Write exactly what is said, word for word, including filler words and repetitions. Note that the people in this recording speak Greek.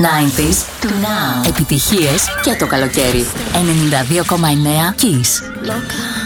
ενενήντα to now. Επιτυχίες και το καλοκαίρι. ενενήντα δύο κόμμα εννέα Kiss.